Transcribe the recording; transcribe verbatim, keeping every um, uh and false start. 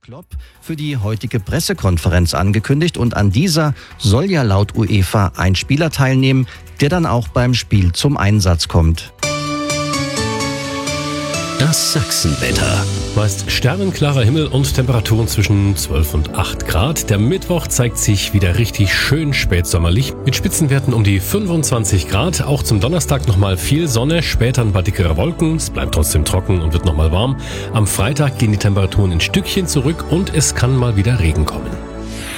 Klopp für die heutige Pressekonferenz angekündigt und an dieser soll ja laut UEFA ein Spieler teilnehmen, der dann auch beim Spiel zum Einsatz kommt. Das Sachsenwetter. Meist sternenklarer Himmel und Temperaturen zwischen zwölf und acht Grad. Der Mittwoch zeigt sich wieder richtig schön spätsommerlich mit Spitzenwerten um die fünfundzwanzig Grad. Auch zum Donnerstag nochmal viel Sonne, später ein paar dickere Wolken. Es bleibt trotzdem trocken und wird nochmal warm. Am Freitag gehen die Temperaturen ein Stückchen zurück und es kann mal wieder Regen kommen.